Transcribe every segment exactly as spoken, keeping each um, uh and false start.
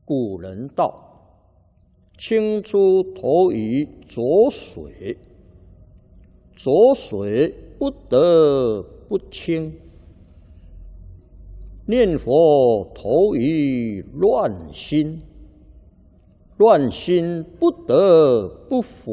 古人道：“清珠投于浊水，浊水不得不清；念佛投于乱心，乱心不得不佛。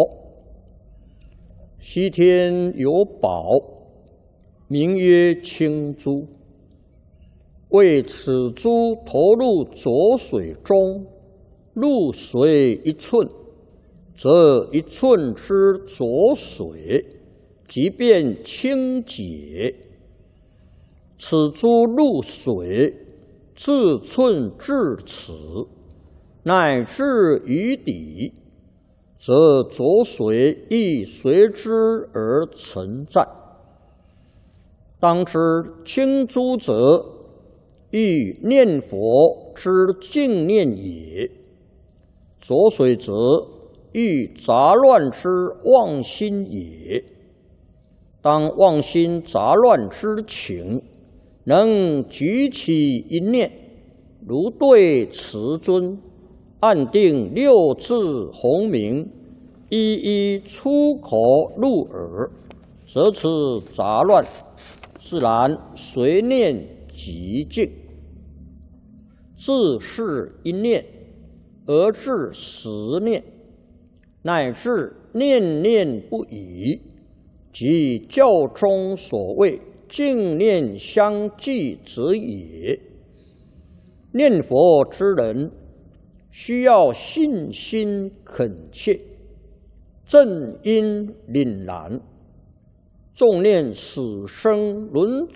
西天有宝，名曰清珠。为此珠投入浊水中，入水一寸，则一寸之浊水即便清洁。此珠入水，自寸至此，乃至于底，则浊水亦随之而存在。当知清珠者，欲念佛之净念也；浊水则欲杂乱之妄心也。当妄心杂乱之情，能举起一念，如对慈尊，按定六字洪名，一一出口入耳，则此杂乱自然随念即净。自是一念而至十念，乃至念念不已，即教中所谓净念相继者也。念佛之人，需要信心恳切，正因凛然，纵念死生轮